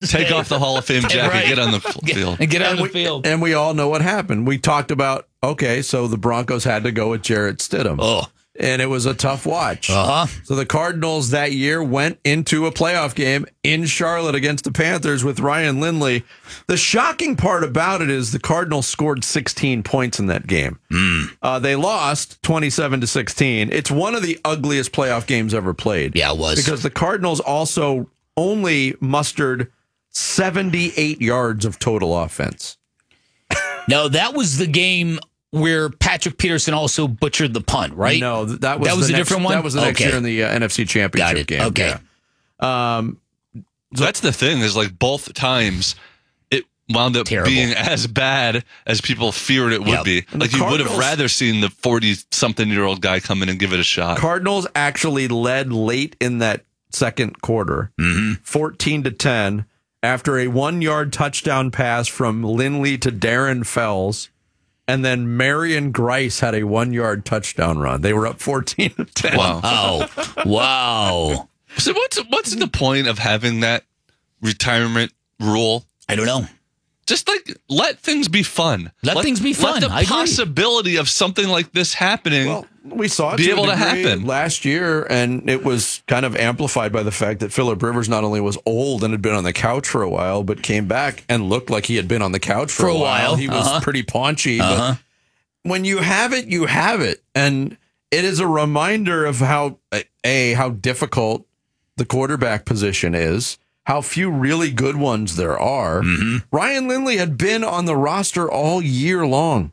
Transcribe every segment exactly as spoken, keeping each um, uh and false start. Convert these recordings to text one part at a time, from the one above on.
Take off the Hall of Fame jacket, Right. get on the field. And get on and the we, field. And we all know what happened. We talked about, okay, so the Broncos had to go with Jarrett Stidham. Oh. And it was a tough watch. Uh-huh. So the Cardinals that year went into a playoff game in Charlotte against the Panthers with Ryan Lindley. The shocking part about it is the Cardinals scored sixteen points in that game. Mm. Uh, they lost twenty-seven to sixteen. It's one of the ugliest playoff games ever played. Yeah, it was. Because the Cardinals also only mustered seventy-eight yards of total offense. No, that was the game where Patrick Peterson also butchered the punt, right? No, th- that was That was the a next, different one? That was the next Okay. year in the uh, N F C Championship Got it. game. Okay. Yeah. Um, So that's the thing is like both times it wound up Terrible. being as bad as people feared it would Yep. be. And Like the you would have Cardinals- rather seen the forty-something-year-old guy come in and give it a shot. Cardinals actually led late in that second quarter, Mm-hmm. fourteen to ten, after a one-yard touchdown pass from Lindley to Darren Fells, and then Marion Grice had a one-yard touchdown run. They were up fourteen to ten. Wow. Oh, wow. So what's what's the point of having that retirement rule? I don't know. Just like let things be fun. Let things be fun. Let the I agree. possibility of something like this happening. Well, we saw it Be to a able to degree happen. last year, and it was kind of amplified by the fact that Phillip Rivers not only was old and had been on the couch for a while, but came back and looked like he had been on the couch for, For a a while. while. He was Uh-huh. pretty paunchy. Uh-huh. But when you have it, you have it. And it is a reminder of how, A, how difficult the quarterback position is, how few really good ones there are. Mm-hmm. Ryan Lindley had been on the roster all year long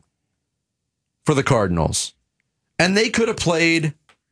for the Cardinals. And they could have played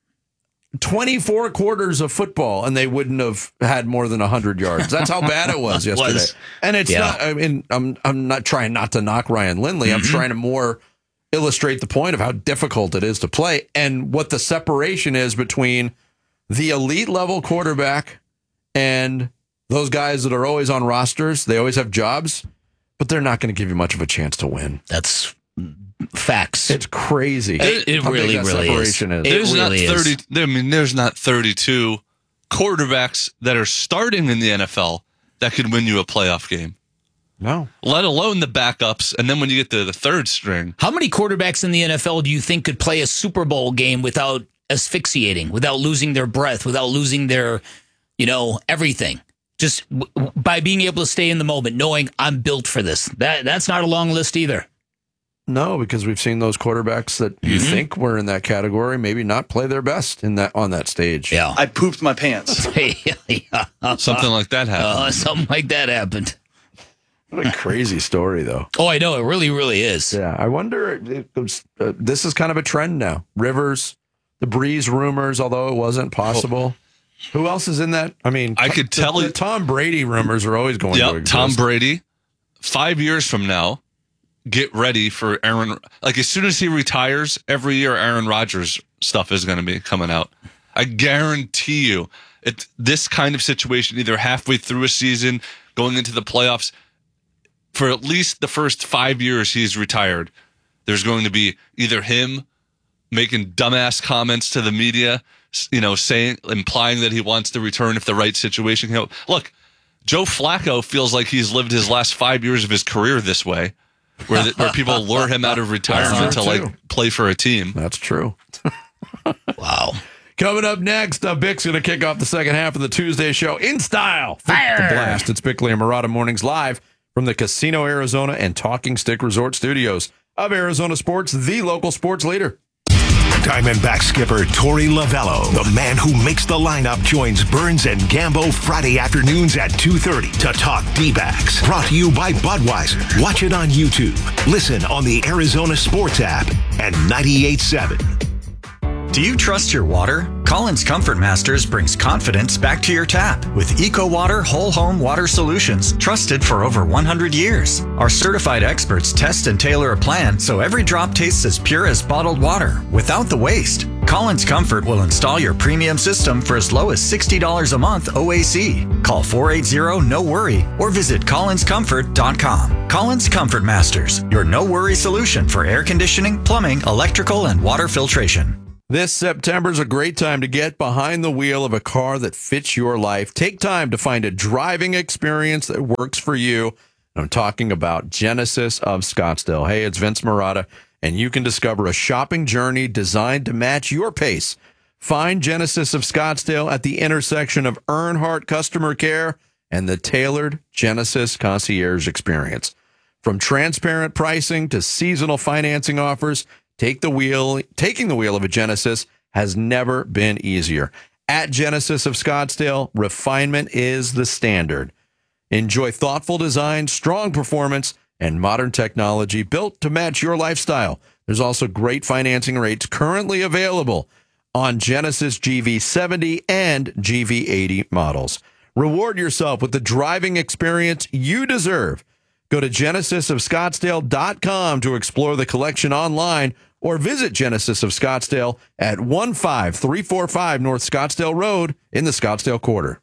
twenty-four quarters of football and they wouldn't have had more than one hundred yards. That's how bad it was yesterday. Was. And it's Yeah. not, I mean, I'm, I'm not trying not to knock Ryan Lindley. I'm Mm-hmm. trying to more illustrate the point of how difficult it is to play and what the separation is between the elite level quarterback and those guys that are always on rosters. They always have jobs, but they're not going to give you much of a chance to win. That's facts. It's crazy. It- it how big really, that really is. separation is. It there's really not is. thirty. I mean, there's not thirty-two quarterbacks that are starting in the N F L that could win you a playoff game. No. Let alone the backups, and then when you get to the third string, How many quarterbacks in the N F L do you think could play a Super Bowl game without asphyxiating, without losing their breath, without losing their, you know, everything? Just w- w- by being able to stay in the moment, knowing I'm built for this. That That's not a long list either. No, because we've seen those quarterbacks that you Mm-hmm. think were in that category maybe not play their best in that on that stage. Yeah. I pooped my pants. yeah. something like that happens. Uh, something like that happened. What a crazy story, though. Oh, I know. It really, really is. Yeah, I wonder. It was, uh, this is kind of a trend now. Rivers, the Breeze rumors, although it wasn't possible. Who else is in that? I mean, I could the- tell the you- Tom Brady rumors are always going to Yep, exist. Tom Brady. Five years from now, get ready for Aaron. Like as soon as he retires, every year Aaron Rodgers stuff is going to be coming out. I guarantee you, it's this kind of situation. Either halfway through a season, going into the playoffs, for at least the first five years he's retired, there's going to be either him making dumbass comments to the media, you know, saying, implying that he wants to return if the right situation came up. Look, Joe Flacco feels like he's lived his last five years of his career this way, where, the, where people lure him out of retirement to That's true, like play for a team. That's true. Wow. Coming up next, uh, Bick's going to kick off the second half of the Tuesday show in style. Fire! The Blast. It's Bickley and Murata Mornings live from the Casino Arizona and Talking Stick Resort Studios of Arizona Sports, the local sports leader. Diamondback skipper Torey Lavello, the man who makes the lineup, joins Burns and Gambo Friday afternoons at two thirty to talk D-backs. Brought to you by Budweiser. Watch it on YouTube. Listen on the Arizona Sports app and ninety-eight point seven. Do you trust your water? Collins Comfort Masters brings confidence back to your tap with EcoWater Whole Home Water Solutions, trusted for over one hundred years. Our certified experts test and tailor a plan so every drop tastes as pure as bottled water without the waste. Collins Comfort will install your premium system for as low as sixty dollars a month O A C. Call four eight zero, no worry or visit collins comfort dot com. Collins Comfort Masters, your no-worry solution for air conditioning, plumbing, electrical, and water filtration. This September is a great time to get behind the wheel of a car that fits your life. Take time to find a driving experience that works for you. I'm talking about Genesis of Scottsdale. Hey, it's Vince Marotta, and you can discover a shopping journey designed to match your pace. Find Genesis of Scottsdale at the intersection of Earnhardt Customer Care and the tailored Genesis Concierge Experience. From transparent pricing to seasonal financing offers, take the wheel. Taking the wheel of a Genesis has never been easier. At Genesis of Scottsdale, refinement is the standard. Enjoy thoughtful design, strong performance, and modern technology built to match your lifestyle. There's also great financing rates currently available on Genesis G V seventy and G V eighty models. Reward yourself with the driving experience you deserve. Go to genesis of scottsdale dot com to explore the collection online or visit Genesis of Scottsdale at one five three four five North Scottsdale Road in the Scottsdale Quarter.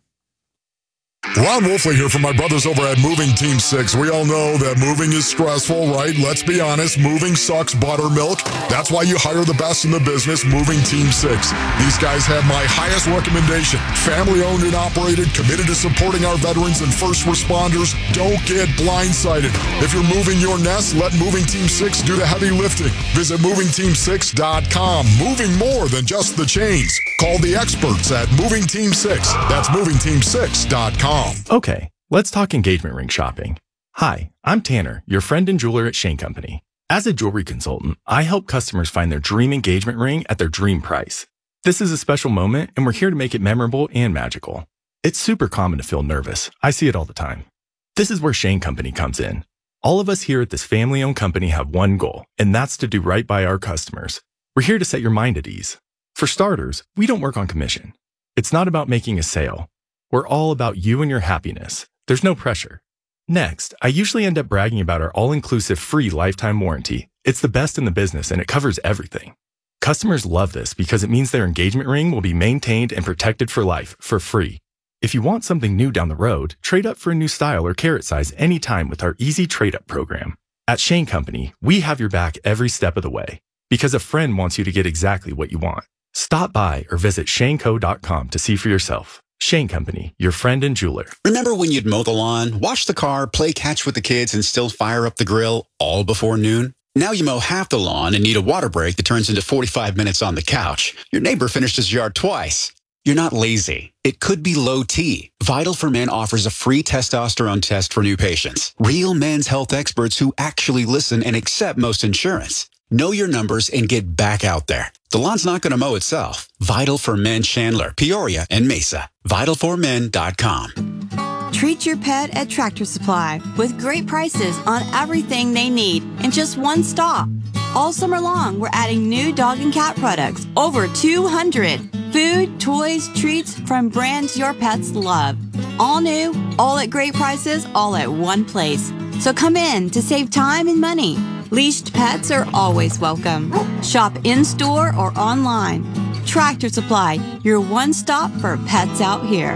Ron Wolfley here from my brothers over at Moving Team six. We all know that moving is stressful, right? Let's be honest, moving sucks buttermilk. That's why you hire the best in the business, Moving Team six. These guys have my highest recommendation. Family-owned and operated, committed to supporting our veterans and first responders. Don't get blindsided. If you're moving your nest, let Moving Team six do the heavy lifting. Visit moving team six dot com. Moving more than just the chains. Call the experts at Moving Team six. That's moving team six dot com. Okay, let's talk engagement ring shopping. Hi, I'm Tanner, your friend and jeweler at Shane Company. As a jewelry consultant, I help customers find their dream engagement ring at their dream price. This is a special moment, and we're here to make it memorable and magical. It's super common to feel nervous. I see it all the time. This is where Shane Company comes in. All of us here at this family-owned company have one goal, and that's to do right by our customers. We're here to set your mind at ease. For starters, we don't work on commission. It's not about making a sale. We're all about you and your happiness. There's no pressure. Next, I usually end up bragging about our all-inclusive free lifetime warranty. It's the best in the business and it covers everything. Customers love this because it means their engagement ring will be maintained and protected for life for free. If you want something new down the road, trade up for a new style or carat size anytime with our easy trade-up program. At Shane Company, we have your back every step of the way because a friend wants you to get exactly what you want. Stop by or visit shane co dot com to see for yourself. Shane Company, your friend and jeweler. Remember when you'd mow the lawn, wash the car, play catch with the kids, and still fire up the grill all before noon? Now you mow half the lawn and need a water break that turns into forty-five minutes on the couch. Your neighbor finished his yard twice. You're not lazy. It could be low T. Vital for Men offers a free testosterone test for new patients. Real men's health experts who actually listen and accept most insurance. Know your numbers and get back out there. The lawn's not going to mow itself. Vital for Men Chandler, Peoria, and Mesa. vital for men dot com. Treat your pet at Tractor Supply with great prices on everything they need in just one stop. All summer long, we're adding new dog and cat products, over two hundred. Food, toys, treats from brands your pets love. All new, all at great prices, all at one place. So come in to save time and money. Leashed pets are always welcome. Shop in-store or online. Tractor Supply, your one stop for pets out here.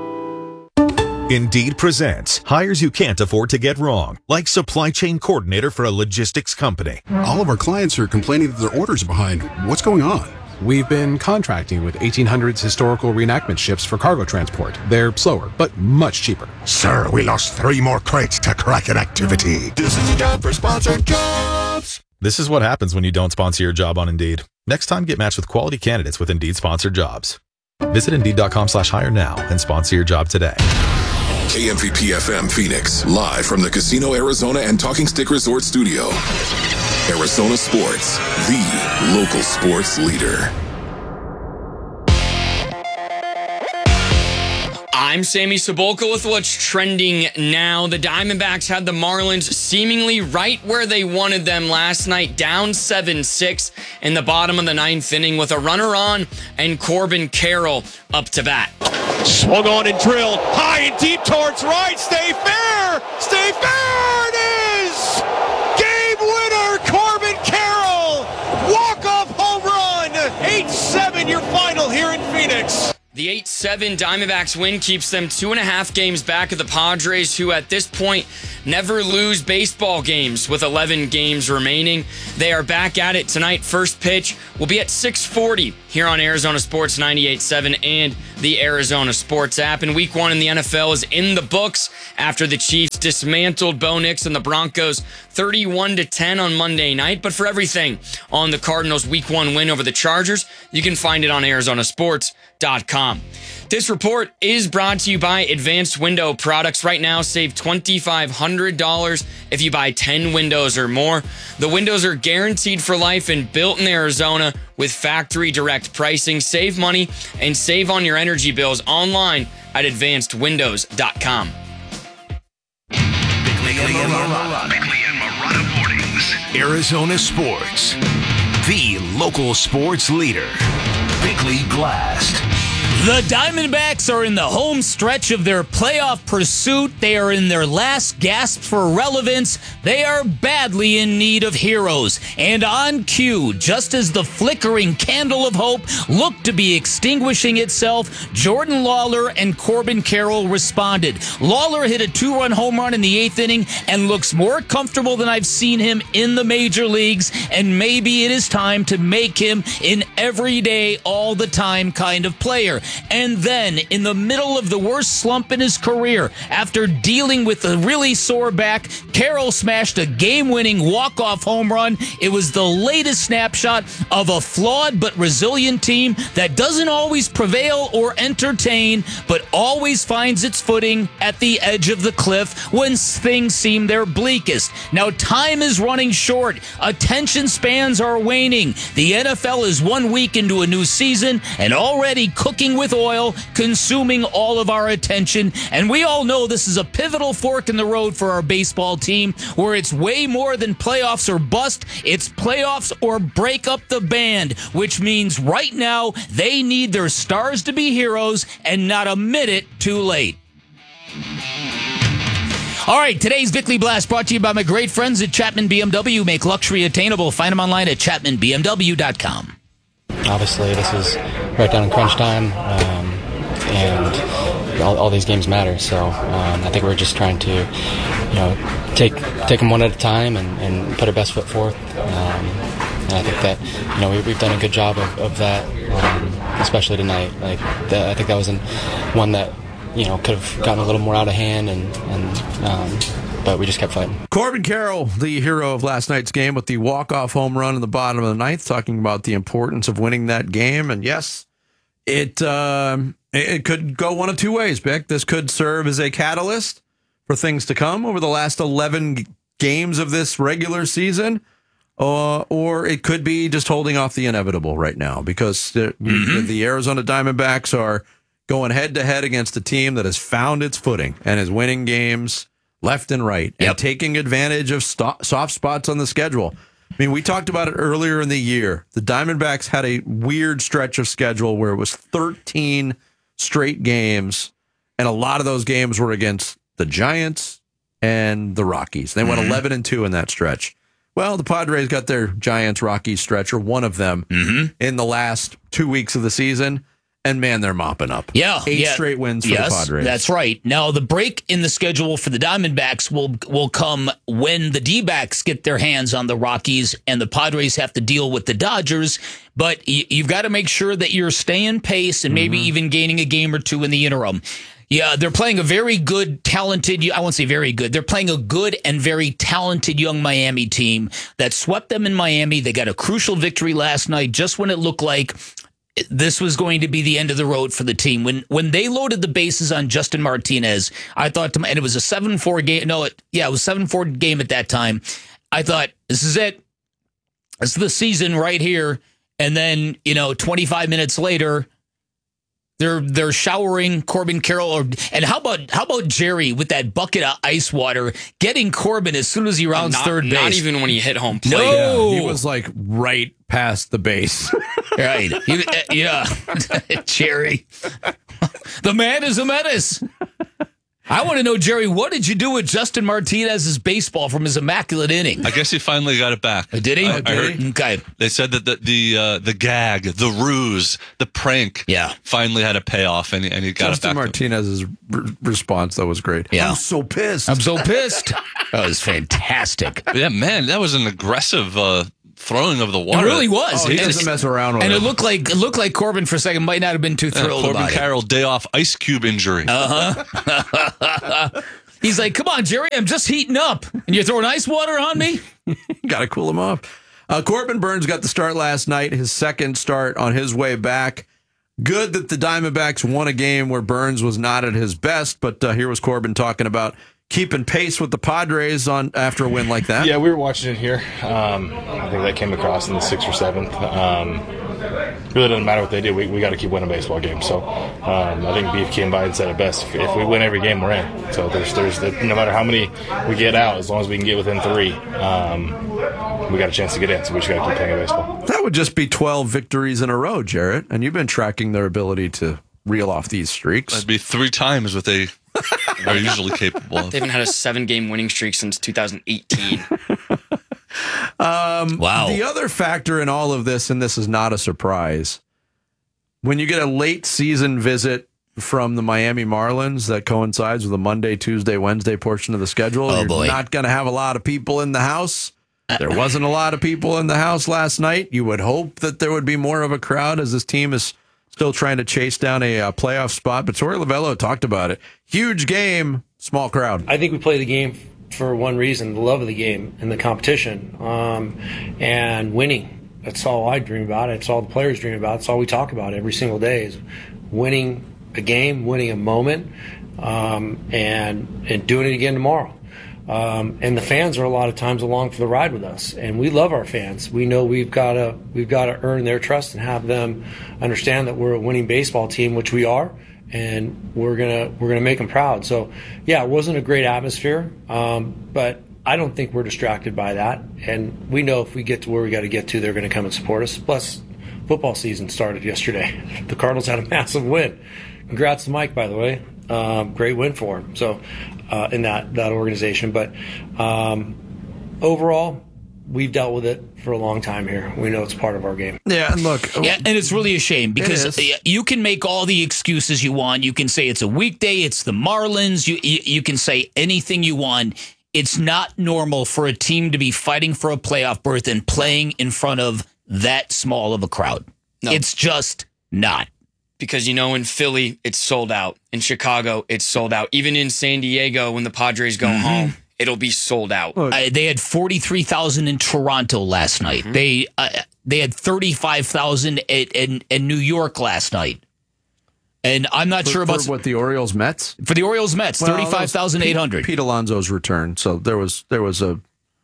Indeed presents hires you can't afford to get wrong, like supply chain coordinator for a logistics company. All of our clients are complaining that their orders are behind. What's going on? We've been contracting with eighteen hundreds historical reenactment ships for cargo transport. They're slower, but much cheaper. Sir, we lost three more crates to Kraken activity. This is the job for sponsored jobs. This is what happens when you don't sponsor your job on Indeed. Next time, get matched with quality candidates with Indeed sponsored jobs. Visit Indeed.com slash hire now and sponsor your job today. K M V P F M Phoenix, live from the Casino Arizona and Talking Stick Resort Studio. Arizona Sports, the local sports leader. I'm Sammy Sabolka with what's trending now. The Diamondbacks had the Marlins seemingly right where they wanted them last night, down seven six in the bottom of the ninth inning with a runner on and Corbin Carroll up to bat. Swung on and drilled high and deep towards right. Stay fair! Stay fair! It is! Game winner, Corbin Carroll! Walk-off home run! eight seven your final here in Phoenix. The eight seven Diamondbacks win keeps them two and a half games back of the Padres, who at this point never lose baseball games with eleven games remaining. They are back at it tonight. First pitch will be at six forty here on Arizona Sports ninety-eight point seven and the Arizona Sports app. And week one in the N F L is in the books after the Chiefs dismantled Bo Nix and the Broncos thirty-one to ten on Monday night. But for everything on the Cardinals' week one win over the Chargers, you can find it on Arizona Sports dot com. This report is brought to you by Advanced Window Products. Right now, save two thousand five hundred dollars if you buy ten windows or more. The windows are guaranteed for life and built in Arizona with factory direct pricing. Save money and save on your energy bills online at advanced windows dot com. Bickley and Marotta. Bickley and Marotta Mornings. Arizona Sports. The local sports leader. Bickley Blast. The Diamondbacks are in the home stretch of their playoff pursuit. They are in their last gasp for relevance. They are badly in need of heroes. And on cue, just as the flickering candle of hope looked to be extinguishing itself, Jordan Lawlar and Corbin Carroll responded. Lawlar hit a two-run home run in the eighth inning and looks more comfortable than I've seen him in the major leagues. And maybe it is time to make him an everyday, all-the-time kind of player. And then, in the middle of the worst slump in his career, after dealing with a really sore back, Carroll smashed a game-winning walk-off home run. It was the latest snapshot of a flawed but resilient team that doesn't always prevail or entertain, but always finds its footing at the edge of the cliff when things seem their bleakest. Now, time is running short. Attention spans are waning. The N F L is one week into a new season and already cooking with oil, consuming all of our attention. And we all know this is a pivotal fork in the road for our baseball team, where it's way more than playoffs or bust. It's playoffs or break up the band, which means right now they need their stars to be heroes and not a minute too late. All right, today's Bickley Blast brought to you by my great friends at Chapman B M W. Make luxury attainable. Find them online at chapman b m w dot com. Obviously, this is right down in crunch time, um, and all, all these games matter. So um, I think we're just trying to, you know, take take them one at a time and, and put our best foot forth. Um, and I think that, you know, we, we've done a good job of, of that, um, especially tonight. Like the, I think that was an, one that, you know, could have gotten a little more out of hand, and and. Um, But we just kept fighting. Corbin Carroll, the hero of last night's game with the walk-off home run in the bottom of the ninth, talking about the importance of winning that game. And yes, it uh, it could go one of two ways, Bick. This could serve as a catalyst for things to come over the last eleven games of this regular season, uh, or it could be just holding off the inevitable right now, because the, mm-hmm. the Arizona Diamondbacks are going head-to-head against a team that has found its footing and is winning games left and right, and yep. taking advantage of st- soft spots on the schedule. I mean, we talked about it earlier in the year. The Diamondbacks had a weird stretch of schedule where it was thirteen straight games, and a lot of those games were against the Giants and the Rockies. They went mm-hmm. eleven and two in that stretch. Well, the Padres got their Giants-Rockies stretch, or one of them, mm-hmm. in the last two weeks of the season. And, man, they're mopping up. Yeah. Eight yeah. straight wins for yes, the Padres. That's right. Now, the break in the schedule for the Diamondbacks will will come when the D-backs get their hands on the Rockies and the Padres have to deal with the Dodgers. But you, you've got to make sure that you're staying pace and maybe mm-hmm. even gaining a game or two in the interim. Yeah, they're playing a very good, talented, I won't say very good, they're playing a good and very talented young Miami team that swept them in Miami. They got a crucial victory last night just when it looked like this was going to be the end of the road for the team. When when they loaded the bases on Justin Martinez, I thought, to my, and it was a seven four game. No, it, yeah, it was a seven four game at that time. I thought, this is it. This is the season right here. And then, you know, twenty-five minutes later, they're they're showering Corbin Carroll. Or, and how about how about Jerry with that bucket of ice water, getting Corbin as soon as he rounds not, third base? Not even when he hit home plate. No. Yeah, he was like right past the base. Right. He, uh, yeah. Jerry. The man is a menace. I want to know, Jerry, what did you do with Justin Martinez's baseball from his immaculate inning? I guess he finally got it back. Did he? I, I heard, okay. They said that the the, uh, the gag, the ruse, the prank, yeah. finally had a payoff, and, and he got Justin it back. Martinez's r- response, though, was great. Yeah. I'm so pissed. I'm so pissed. That was fantastic. Yeah, man, that was an aggressive uh, throwing of the water. It really was. Oh, he and, doesn't mess around with and it. it looked like it looked like Corbin for a second might not have been too thrilled uh, Corbin about Carroll, day off, ice cube injury. it. Uh huh. He's like, "Come on, Jerry, I'm just heating up, and you're throwing ice water on me." Got to cool him off. Uh, Corbin Burns got the start last night. His second start on his way back. Good that the Diamondbacks won a game where Burns was not at his best. But uh, here was Corbin talking about keeping pace with the Padres on after a win like that. Yeah, we were watching it here. Um, I think that came across in the sixth or seventh. Um, really doesn't matter what they do. We, we got to keep winning baseball games. So um, I think Beef came by and said it best. If, if we win every game, we're in. So there's there's no matter how many we get out, as long as we can get within three, um, we got a chance to get in. So we just got to keep playing baseball. That would just be twelve victories in a row, Jarrett. And you've been tracking their ability to reel off these streaks. That'd be three times what they are usually capable of. They haven't had a seven-game winning streak since two thousand eighteen. Um, wow. The other factor in all of this, and this is not a surprise, when you get a late season visit from the Miami Marlins that coincides with the Monday, Tuesday, Wednesday portion of the schedule, oh, you're boy. not going to have a lot of people in the house. There wasn't a lot of people in the house last night. You would hope that there would be more of a crowd as this team is still trying to chase down a uh, playoff spot. But Torey Lovello talked about it. Huge game, small crowd. I think we play the game for one reason, the love of the game and the competition, um, and winning. That's all I dream about. It's all the players dream about. It's all we talk about every single day is winning a game, winning a moment, um, and and doing it again tomorrow. Um, and the fans are a lot of times along for the ride with us, and we love our fans. We know we've got to we've got to earn their trust and have them understand that we're a winning baseball team, which we are, and we're gonna we're gonna make them proud. So, yeah, it wasn't a great atmosphere, um, but I don't think we're distracted by that. And we know if we get to where we got to get to, they're going to come and support us. Plus, football season started yesterday. The Cardinals had a massive win. Congrats to Mike, by the way. Um, great win for him. So, uh, in that that organization, but um, overall, we've dealt with it for a long time here. We know it's part of our game. Yeah, and look. Yeah, and it's really a shame because It you can make all the excuses you want. You can say it's a weekday, it's the Marlins. You, you you can say anything you want. It's not normal for a team to be fighting for a playoff berth and playing in front of that small of a crowd. No. It's just not. Because, you know, in Philly, it's sold out. In Chicago, it's sold out. Even in San Diego, when the Padres go Mm-hmm. home, it'll be sold out. Uh, they had forty-three thousand in Toronto last night. Mm-hmm. They uh, they had thirty-five thousand in, in, in New York last night. And I'm not For- sure about for what the Orioles Mets for the Orioles Mets, Well, that was thirty-five thousand eight hundred. Pete, Pete Alonso's return, so there was there was a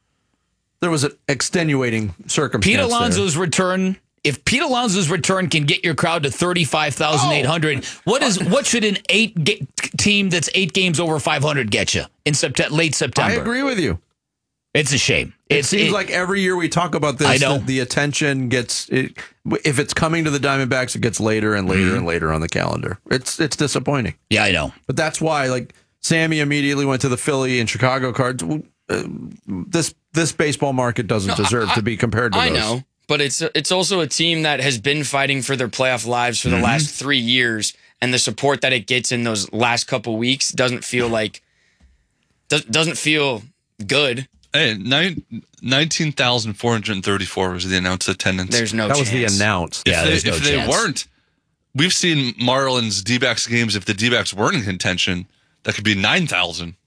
there was an extenuating circumstance. Pete there. Alonso's return. If Pete Alonso's return can get your crowd to thirty-five thousand eight hundred, what is what should an eight ga- team that's eight games over five hundred get you in September, late September? I agree with you. It's a shame. It It's, seems it- like every year we talk about this, I know. that the attention gets. It, if it's coming to the Diamondbacks, it gets later and later Mm-hmm. and later on the calendar. It's it's disappointing. Yeah, I know. But that's why, like, Sammy immediately went to the Philly and Chicago Cards. Uh, this this baseball market doesn't No, deserve I- to be compared to I those. know, but it's it's also a team that has been fighting for their playoff lives for the Mhm. last three years, and the support that it gets in those last couple weeks doesn't feel like does, doesn't feel good. Hey, nine, nineteen thousand four hundred thirty-four was the announced attendance. There's no That was the chance. announced. If Yeah, they, there's no if they chance. weren't, we've seen Marlins D-backs games. If the D-backs weren't in contention, that could be nine thousand.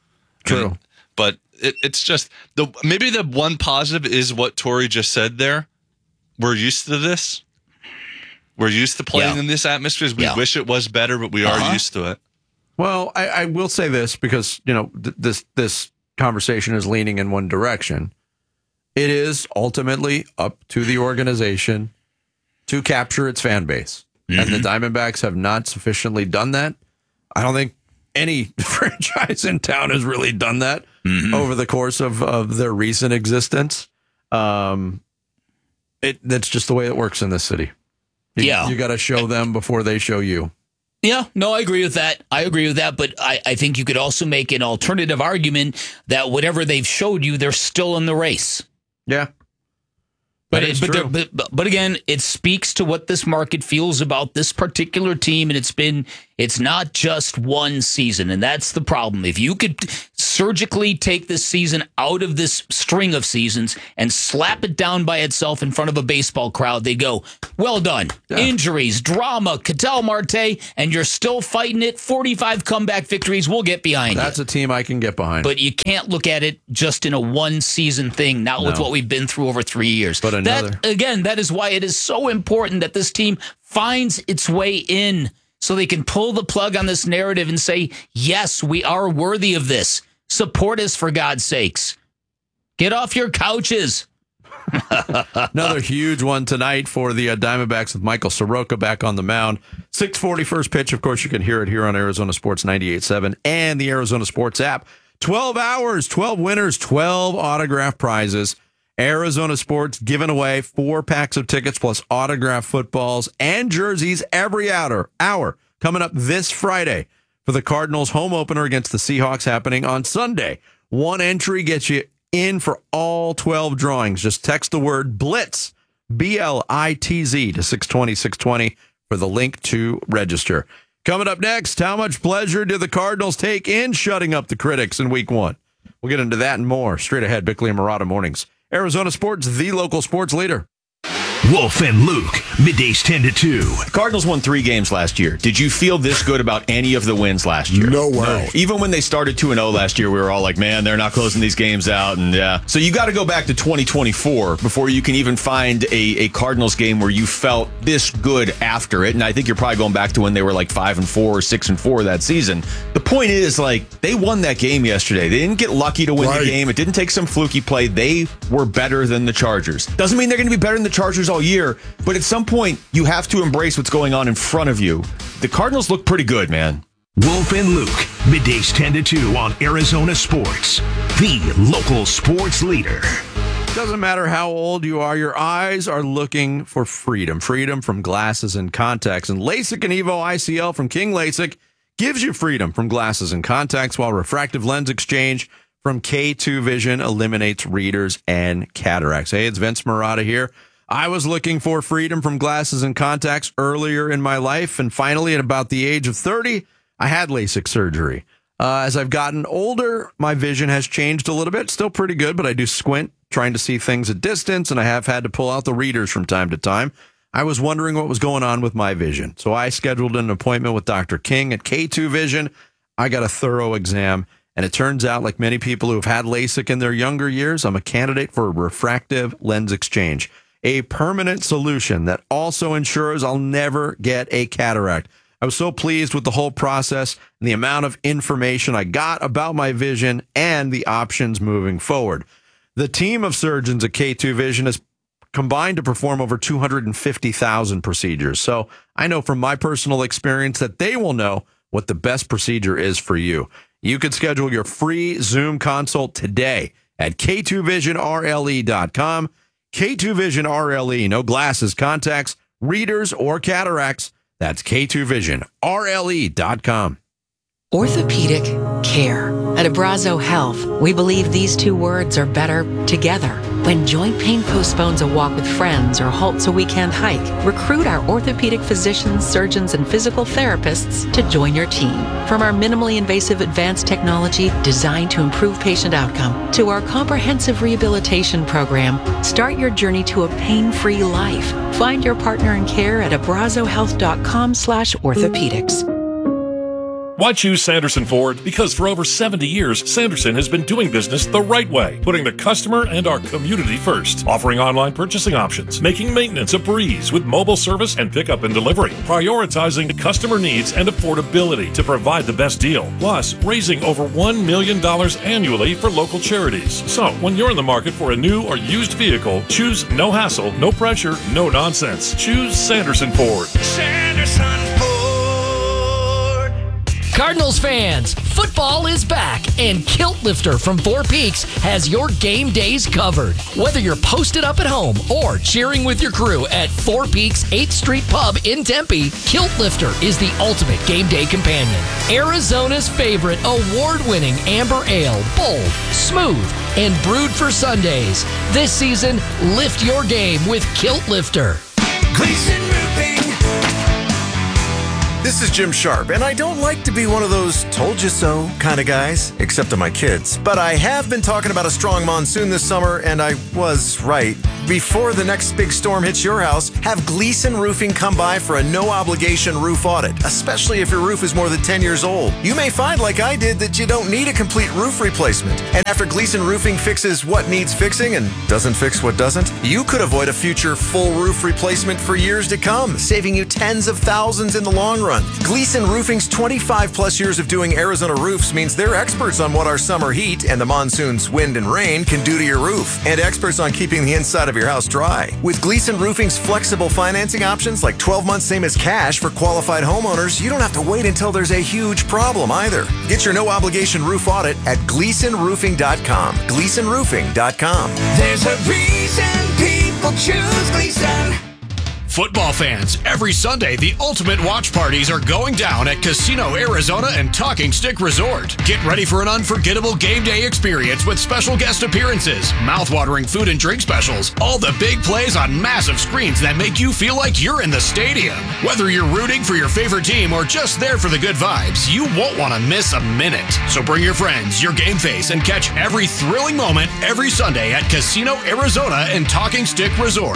True. But it, it's just the maybe the one positive is what Torey just said there. We're used to this. We're used to playing Yeah. in this atmosphere. We Yeah. wish it was better, but we are Uh-huh. used to it. Well, I, I will say this because you know th- this this conversation is leaning in one direction. It is ultimately up to the organization to capture its fan base, and the Diamondbacks have not sufficiently done that. I don't think any franchise in town has really done that over the course of, of their recent existence. Um, it that's just the way it works in this city. You, Yeah. you got to show them before they show you. Yeah, no, I agree with that. I agree with that, but I, I think you could also make an alternative argument that whatever they've showed you, they're still in the race. Yeah. But, it, but, but but again, it speaks to what this market feels about this particular team, and it's been it's not just one season, and that's the problem. If you could surgically take this season out of this string of seasons and slap it down by itself in front of a baseball crowd, they go, well done. Yeah. Injuries, drama, Ketel Marte, and you're still fighting it. forty-five comeback victories, we'll get behind That's you. a team I can get behind. But you can't look at it just in a one-season thing, not no. with what we've been through over three years. But another. That, again, that is why it is so important that this team finds its way in so they can pull the plug on this narrative and say, yes, we are worthy of this. Support us, for God's sakes. Get off your couches. Another huge one tonight for the uh, Diamondbacks with Michael Soroka back on the mound. six forty first pitch. Of course, you can hear it here on Arizona Sports ninety-eight point seven and the Arizona Sports app. twelve hours, twelve winners, twelve autograph prizes. Arizona Sports giving away four packs of tickets plus autographed footballs and jerseys every hour, hour coming up this Friday for the Cardinals home opener against the Seahawks happening on Sunday. One entry gets you in for all twelve drawings. Just text the word BLITZ, B L I T Z, to six twenty, six twenty for the link to register. Coming up next, how much pleasure do the Cardinals take in shutting up the critics in week one? We'll get into that and more straight ahead. Bickley and Murata Mornings. Arizona Sports, the local sports leader. Wolf and Luke, middays ten to two. The Cardinals won three games last year. Did you feel this good about any of the wins last year? No way. No. Even when they started two and oh last year, we were all like, man, they're not closing these games out. And yeah. So you got to go back to twenty twenty-four before you can even find a, a Cardinals game where you felt this good after it. And I think you're probably going back to when they were like five and four or six and four that season. The point is, like, they won that game yesterday. They didn't get lucky to win right. the game. It didn't take some fluky play. They were better than the Chargers. Doesn't mean they're going to be better than the Chargers all year, but at some point, you have to embrace what's going on in front of you. The Cardinals look pretty good, man. Wolf and Luke, middays ten to two on Arizona Sports, the local sports leader. Doesn't matter how old you are, your eyes are looking for freedom. Freedom from glasses and contacts. And LASIK and Evo I C L from King LASIK gives you freedom from glasses and contacts, while refractive lens exchange from K two Vision eliminates readers and cataracts. Hey, it's Vince Murata here. I was looking for freedom from glasses and contacts earlier in my life, and finally, at about the age of thirty, I had LASIK surgery. Uh, as I've gotten older, my vision has changed a little bit. Still pretty good, but I do squint, trying to see things at distance, and I have had to pull out the readers from time to time. I was wondering what was going on with my vision, so I scheduled an appointment with Doctor King at K two Vision. I got a thorough exam, and it turns out, like many people who have had LASIK in their younger years, I'm a candidate for a refractive lens exchange, a permanent solution that also ensures I'll never get a cataract. I was so pleased with the whole process and the amount of information I got about my vision and the options moving forward. The team of surgeons at K two Vision has combined to perform over two hundred fifty thousand procedures. So I know from my personal experience that they will know what the best procedure is for you. You can schedule your free Zoom consult today at K two vision R L E dot com. K two Vision R L E, no glasses, contacts, readers, or cataracts. That's K two Vision R L E dot com. Orthopedic care. At Abrazo Health, we believe these two words are better together. When joint pain postpones a walk with friends or halts a weekend hike, recruit our orthopedic physicians, surgeons, and physical therapists to join your team. From our minimally invasive advanced technology designed to improve patient outcome to our comprehensive rehabilitation program, start your journey to a pain-free life. Find your partner in care at abrazo health dot com slash orthopedics. Why choose Sanderson Ford? Because for over seventy years, Sanderson has been doing business the right way, putting the customer and our community first, offering online purchasing options, making maintenance a breeze with mobile service and pickup and delivery, prioritizing customer needs and affordability to provide the best deal, plus raising over one million dollars annually for local charities. So, when you're in the market for a new or used vehicle, choose no hassle, no pressure, no nonsense. Choose Sanderson Ford. Sanderson Ford. Cardinals fans, football is back, and Kilt Lifter from Four Peaks has your game days covered. Whether you're posted up at home or cheering with your crew at Four Peaks eighth Street Pub in Tempe, Kilt Lifter is the ultimate game day companion. Arizona's favorite award-winning amber ale, bold, smooth, and brewed for Sundays. This season, lift your game with Kilt Lifter. Gleason Roofing. This is Jim Sharp, and I don't like to be one of those told you so kind of guys, except to my kids. But I have been talking about a strong monsoon this summer, and I was right. Before the next big storm hits your house, have Gleason Roofing come by for a no-obligation roof audit, especially if your roof is more than ten years old. You may find, like I did, that you don't need a complete roof replacement. And after Gleason Roofing fixes what needs fixing and doesn't fix what doesn't, you could avoid a future full roof replacement for years to come, saving you tens of thousands in the long run. Gleason Roofing's twenty-five plus years of doing Arizona roofs means they're experts on what our summer heat and the monsoon's wind and rain can do to your roof, and experts on keeping the inside of your house dry. With Gleason Roofing's flexible financing options like twelve months same as cash for qualified homeowners, you don't have to wait until there's a huge problem either. Get your no obligation roof audit at gleason roofing dot com. gleason roofing dot com. There's a reason people choose Gleason. Football fans, every Sunday, the ultimate watch parties are going down at Casino Arizona and Talking Stick Resort. Get ready for an unforgettable game day experience with special guest appearances, mouthwatering food and drink specials, all the big plays on massive screens that make you feel like you're in the stadium. Whether you're rooting for your favorite team or just there for the good vibes, you won't want to miss a minute. So bring your friends, your game face, and catch every thrilling moment every Sunday at Casino Arizona and Talking Stick Resort.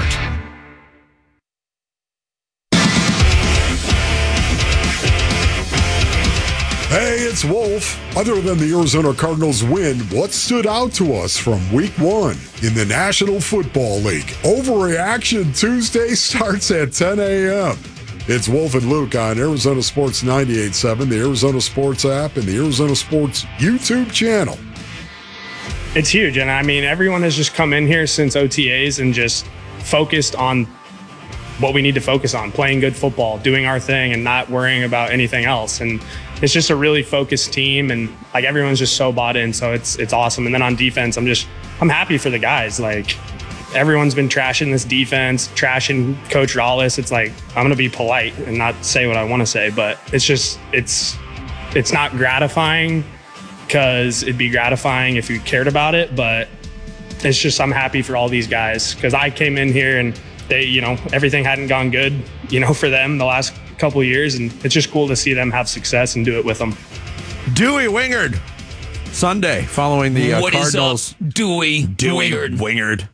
Hey, it's Wolf. Other than the Arizona Cardinals win, what stood out to us from week one in the National Football League? Overreaction Tuesday starts at ten a.m. It's Wolf and Luke on Arizona Sports ninety-eight point seven, the Arizona Sports app, and the Arizona Sports YouTube channel. It's huge. And I mean, everyone has just come in here since O T As and just focused on what we need to focus on, playing good football, doing our thing, and not worrying about anything else. And it's just a really focused team, and like everyone's just so bought in. So it's it's awesome. And then on defense, I'm just I'm happy for the guys. Like everyone's been trashing this defense, trashing Coach Rallis. It's like I'm gonna be polite and not say what I want to say, but it's just it's it's not gratifying, because it'd be gratifying if you cared about it. But it's just I'm happy for all these guys, because I came in here and they, you know, everything hadn't gone good, you know, for them the last couple of years, and it's just cool to see them have success and do it with them. Dewey Wingard, Sunday, following the uh, what Cardinals. Is up, Dewey, Dewey Wingard.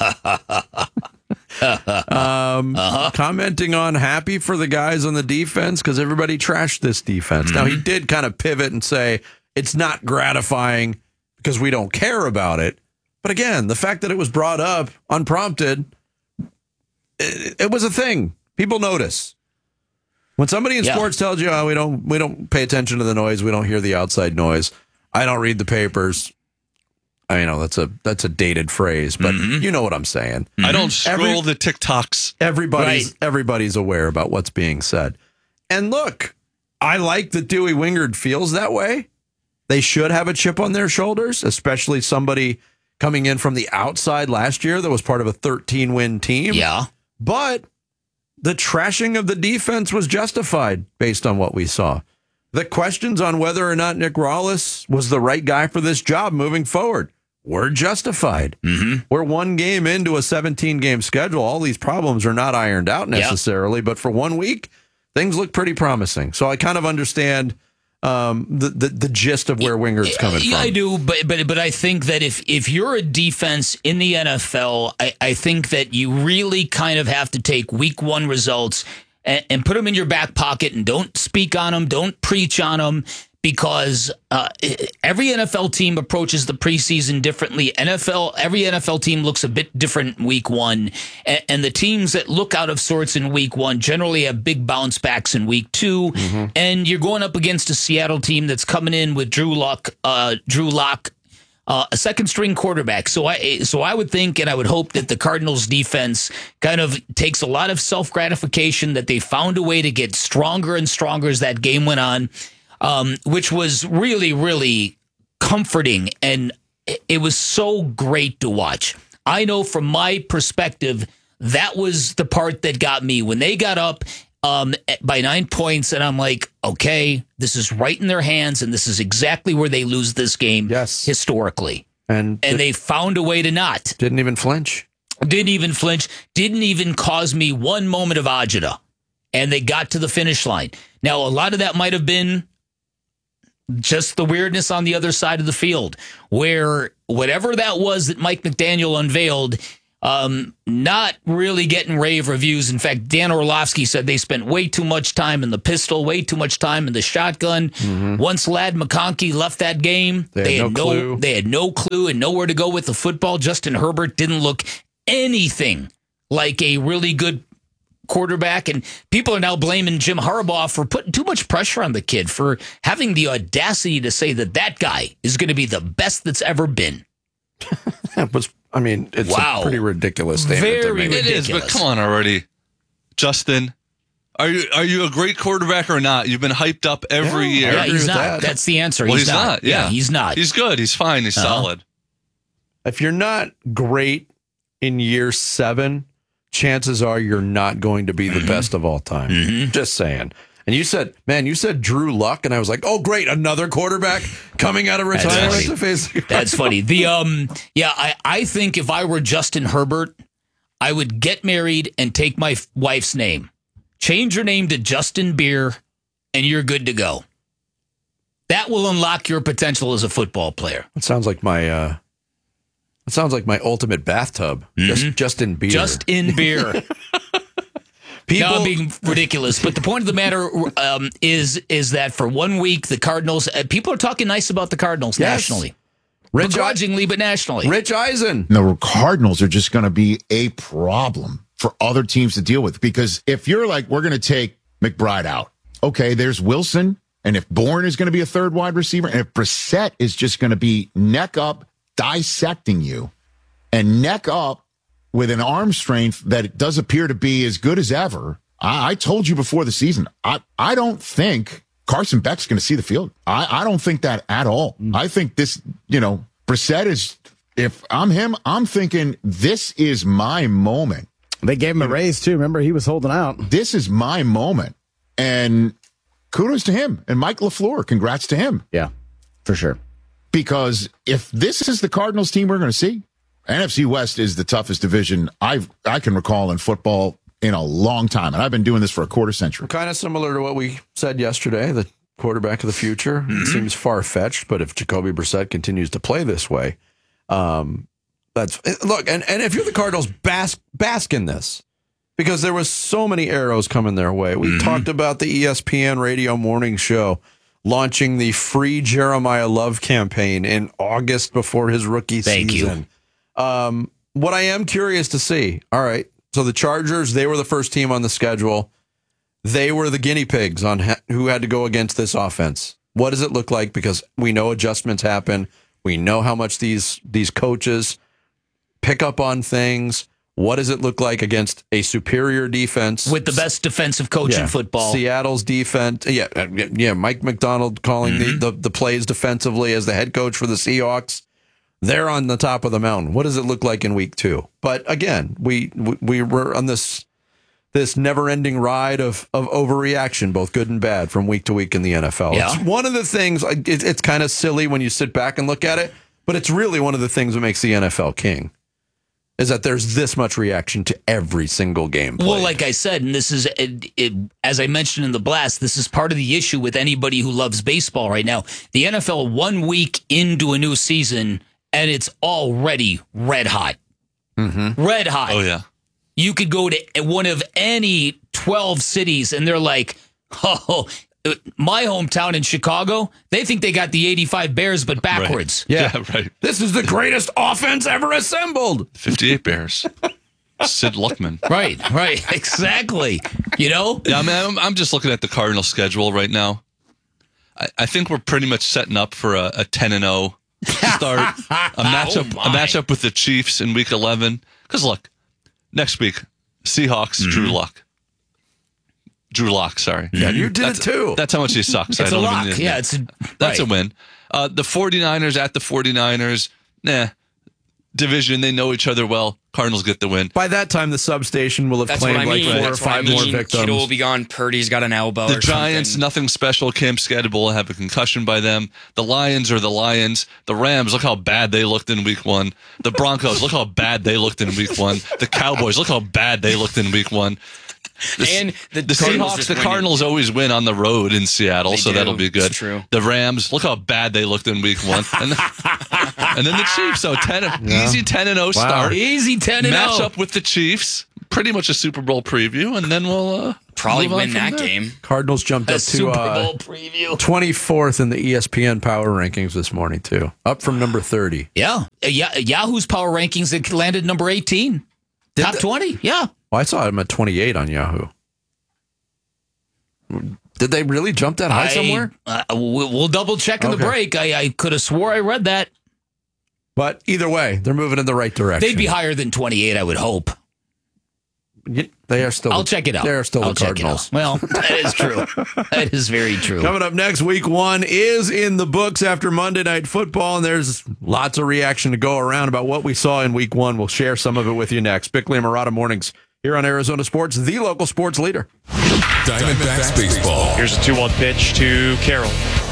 Wingard. um, uh-huh. Commenting on happy for the guys on the defense, because everybody trashed this defense. Mm-hmm. Now, he did kind of pivot and say it's not gratifying because we don't care about it. But again, the fact that it was brought up unprompted, it, it was a thing. People notice. When somebody in yeah. sports tells you, oh, we don't we don't pay attention to the noise, we don't hear the outside noise, I don't read the papers. I know that's a that's a dated phrase, but mm-hmm. you know what I'm saying. Mm-hmm. I don't scroll Every, the TikToks. Everybody's right. everybody's aware about what's being said. And look, I like that Dewey Wingard feels that way. They should have a chip on their shoulders, especially somebody coming in from the outside last year that was part of a thirteen-win team. Yeah. But the trashing of the defense was justified based on what we saw. The questions on whether or not Nick Rallis was the right guy for this job moving forward were justified. Mm-hmm. We're one game into a seventeen-game schedule. All these problems are not ironed out necessarily, yeah. but for one week, things look pretty promising. So I kind of understand um, the, the the gist of where Wingard's coming yeah, from. I do, but but but I think that if if you're a defense in the N F L, I, I think that you really kind of have to take week one results and, and put them in your back pocket and don't speak on them, don't preach on them, because uh, every N F L team approaches the preseason differently. N F L, every N F L team looks a bit different in week one, and, and the teams that look out of sorts in week one generally have big bounce backs in week two. Mm-hmm. And you're going up against a Seattle team that's coming in with Drew Lock, uh, Drew Lock, uh, a second string quarterback. So I, so I would think, and I would hope that the Cardinals defense kind of takes a lot of self gratification that they found a way to get stronger and stronger as that game went on. um, which was really, really comforting. And it, it was so great to watch. I know from my perspective, that was the part that got me when they got up um, by nine points. And I'm like, okay, this is right in their hands. And this is exactly where they lose this game yes. historically. And, and they found a way to not. Didn't even flinch. Didn't even flinch. Didn't even cause me one moment of agita. And they got to the finish line. Now, a lot of that might have been just the weirdness on the other side of the field, where whatever that was that Mike McDaniel unveiled, um, not really getting rave reviews. In fact, Dan Orlovsky said they spent way too much time in the pistol, way too much time in the shotgun. Mm-hmm. Once Ladd McConkey left that game, they, they had, had no, clue. They had no clue and nowhere to go with the football. Justin Herbert didn't look anything like a really good quarterback, and people are now blaming Jim Harbaugh for putting too much pressure on the kid, for having the audacity to say that that guy is going to be the best that's ever been. That was, I mean, it's wow. a pretty ridiculous statement. Very it ridiculous. is, but come on already, Justin. Are you are you a great quarterback or not? You've been hyped up every yeah, year. Yeah, he's not. That. That's the answer. Well, he's, he's not. not. Yeah. yeah, he's not. He's good. He's fine. He's uh-huh. solid. If you're not great in year seven, chances are you're not going to be the mm-hmm. best of all time. Mm-hmm. Just saying. And you said, man, you said Drew Luck, and I was like, oh, great, another quarterback coming out of retirement to face the That's funny. The um, yeah, I, I think if I were Justin Herbert, I would get married and take my wife's name, change your name to Justin Beer, and you're good to go. That will unlock your potential as a football player. It sounds like my uh, it sounds like my ultimate bathtub. Mm-hmm. Just just in beer. Just in beer. People, now I'm being ridiculous, but the point of the matter um, is is that for one week the Cardinals, uh, people are talking nice about the Cardinals yes. nationally, Rich begrudgingly, but nationally. Rich Eisen. The Cardinals are just going to be a problem for other teams to deal with, because if you're like, we're going to take McBride out, okay, there's Wilson, and if Bourne is going to be a third wide receiver, and if Brissett is just going to be neck up dissecting you, and neck up with an arm strength that it does appear to be as good as ever. I, I told you before the season, I, I don't think Carson Beck's going to see the field. I, I don't think that at all. Mm. I think this, you know, Brissett is, if I'm him, I'm thinking this is my moment. They gave him a raise too. Remember, he was holding out. This is my moment. And kudos to him. And Mike LaFleur, congrats to him. Yeah, for sure. Because if this is the Cardinals team we're going to see, N F C West is the toughest division I've I can recall in football in a long time, and I've been doing this for a quarter century. Kind of similar to what we said yesterday, the quarterback of the future. Mm-hmm. It seems far-fetched, but if Jacoby Brissett continues to play this way, um, that's look. And, and if you're the Cardinals, bask bask in this, because there was so many arrows coming their way. We mm-hmm. talked about the E S P N radio morning show launching the free Jeremiah Love campaign in August before his rookie Thank season. You. Um, what I am curious to see, all right, so the Chargers, they were the first team on the schedule. They were the guinea pigs on ha- who had to go against this offense. What does it look like? Because we know adjustments happen. We know how much these these coaches pick up on things. What does it look like against a superior defense? With the best defensive coach yeah. in football. Seattle's defense. Yeah, yeah. Mike McDonald calling mm-hmm. the, the, the plays defensively as the head coach for the Seahawks. They're on the top of the mountain. What does it look like in week two? But again, we we, we were on this this never-ending ride of of overreaction, both good and bad, from week to week in the N F L. Yeah. It's one of the things, it, it's kind of silly when you sit back and look at it, but it's really one of the things that makes the N F L king, is that there's this much reaction to every single game played. Well, like I said, and this is, it, it, as I mentioned in the blast, this is part of the issue with anybody who loves baseball right now. The N F L, one week into a new season, and it's already red hot. Mm-hmm. Red hot. Oh, yeah. You could go to one of any twelve cities, and they're like, oh, my hometown in Chicago, they think they got the eighty-five Bears, but backwards. Right. Yeah. yeah, right. This is the greatest offense ever assembled. fifty-eight Bears. Sid Luckman. Right, right, exactly. You know? Yeah, I mean, I'm, I'm just looking at the Cardinal schedule right now. I, I think we're pretty much setting up for a, a ten and oh start, a matchup, Oh, a matchup with the Chiefs in Week eleven. Because look, next week, Seahawks, Mm-hmm. Drew Luck. Drew Lock, sorry. Yeah, you did that's, it too. That's how much he sucks. It's I a don't lock. even- Yeah, it's a, That's right. a win. Uh, the 49ers at the 49ers, nah. Division, they know each other well. Cardinals get the win. By that time, the substation will have That's what claimed I mean. like four That's or what I five mean. more victims. Kittle will be gone. Purdy's got an elbow. The or Giants, something. nothing special. Cam Skadable will have a concussion by them. The Lions are the Lions. The Rams, look how bad they looked in week one. The Broncos, look how bad they looked in week one. The Cowboys, look how bad they looked in week one. The, And the the Cardinals Seahawks, just the winning. Cardinals always win on the road in Seattle, They so do. that'll be good. It's true. The Rams, look how bad they looked in week one. And, and then the Chiefs, so ten, easy ten and oh start. Easy ten and Match oh. up with the Chiefs. Pretty much a Super Bowl preview, and then we'll uh, Probably move on win from that there. game. Cardinals jumped A up to Super uh, Bowl preview. twenty-fourth in the E S P N Power Rankings this morning, too. Up from number thirty. Yeah. Uh, yeah. Yahoo's power rankings that landed number eighteen. Did Top they- twenty. Yeah. Well, I saw him at twenty-eight on Yahoo. Did they really jump that high I- somewhere? Uh, we'll, we'll double check in Okay. the break. I, I could have swore I read that. But either way, they're moving in the right direction. They'd be higher than twenty-eight, I would hope. Y- They are still. I'll the, check it out. They are still I'll the check it Cardinals. out. Well, that is true. That is very true. Coming up next, week one is in the books after Monday Night Football, and there's lots of reaction to go around about what we saw in week one. We'll share some of it with you next. Bickley and Murata Mornings here on Arizona Sports, the local sports leader. Diamondbacks baseball. Here's a two one pitch to Carroll.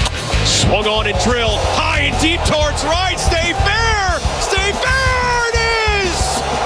Swung on and drilled high and deep towards right. Stay fair. Stay fair. It is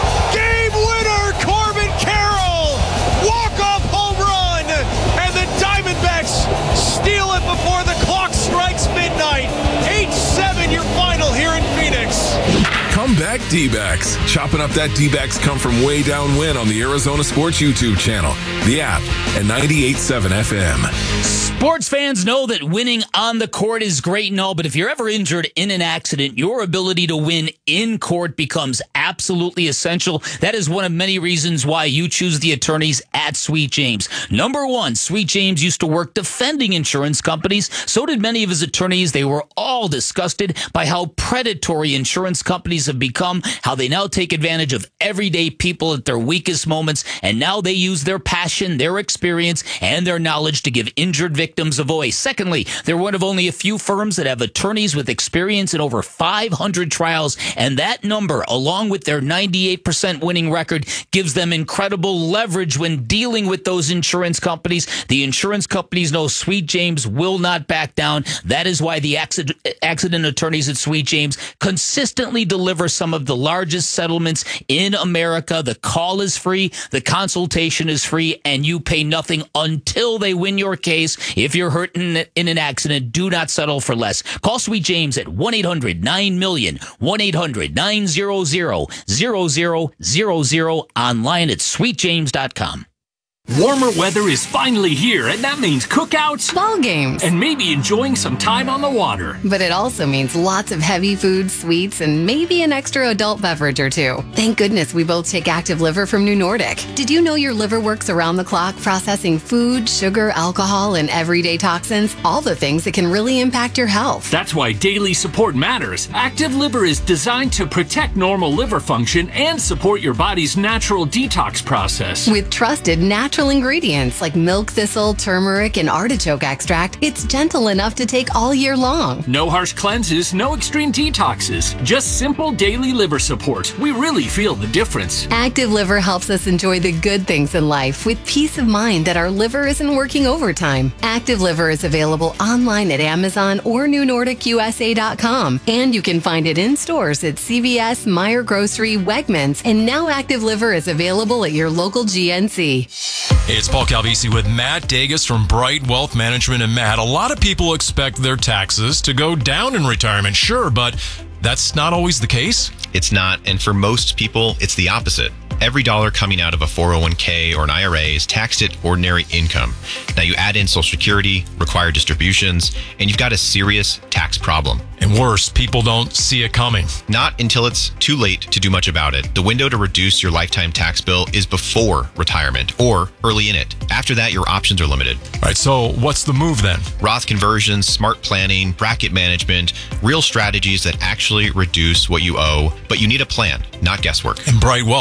game winner, Corbin Carroll. Walk-off home run. And the Diamondbacks steal it before the clock strikes midnight. eight seven your final here in Phoenix. Comeback D-backs. Chopping up that D-backs come from way down win on the Arizona Sports YouTube channel, the app, and ninety-eight point seven F M. Sports fans know that winning on the court is great and all, but if you're ever injured in an accident, your ability to win in court becomes absolutely essential. That is one of many reasons why you choose the attorneys at Sweet James. Number one, Sweet James used to work defending insurance companies. So did many of his attorneys. They were all disgusted by how predatory insurance companies have become, how they now take advantage of everyday people at their weakest moments, and now they use their passion, their experience, and their knowledge to give injured victims a voice. Secondly, they're one of only a few firms that have attorneys with experience in over five hundred trials, and that number, along with their ninety-eight percent winning record, gives them incredible leverage when dealing with those insurance companies. The insurance companies know Sweet James will not back down. That is why the accident, accident attorneys at Sweet James consistently deliver some of the largest settlements in America. The call is free, the consultation is free, and you pay nothing until they win your case. If you're hurt in, in an accident, do not settle for less. Call Sweet James at one eight hundred nine million, one eight hundred nine hundred, zero zero zero zero, online at sweet james dot com. Warmer weather is finally here, and that means cookouts, ball games, and maybe enjoying some time on the water. But it also means lots of heavy food, sweets, and maybe an extra adult beverage or two. Thank goodness we both take Active Liver from New Nordic. Did you know your liver works around the clock processing food, sugar, alcohol, and everyday toxins? All the things that can really impact your health. That's why daily support matters. Active Liver is designed to protect normal liver function and support your body's natural detox process. With trusted natural ingredients like milk thistle, turmeric, and artichoke extract, it's gentle enough to take all year long. No harsh cleanses, no extreme detoxes, just simple daily liver support. We really feel the difference. Active Liver helps us enjoy the good things in life with peace of mind that our liver isn't working overtime. Active Liver is available online at Amazon or new nordic u s a dot com, and you can find it in stores at C V S, Meijer Grocery, Wegmans, and now Active Liver is available at your local G N C. It's Paul Calvisi with Matt Dagus from Bright Wealth Management. And Matt, a lot of people expect their taxes to go down in retirement, sure, but that's not always the case. It's not, and for most people, it's the opposite. Every dollar coming out of a four oh one k or an I R A is taxed at ordinary income. Now you add in Social Security, required distributions, and you've got a serious tax problem. And worse, people don't see it coming. Not until it's too late to do much about it. The window to reduce your lifetime tax bill is before retirement or early in it. After that, your options are limited. All right, so what's the move then? Roth conversions, smart planning, bracket management, real strategies that actually reduce what you owe, but you need a plan, not guesswork. And Bright Wealth puts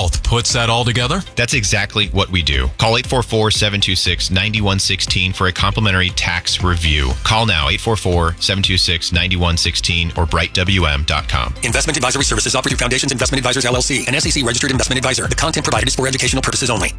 puts that all together? That's exactly what we do. Call eight four four, seven two six, nine one one six for a complimentary tax review. Call now, eight four four, seven two six, nine one one six or bright w m dot com. Investment advisory services offered through Foundations Investment Advisors, L L C, an S E C-registered investment advisor. The content provided is for educational purposes only.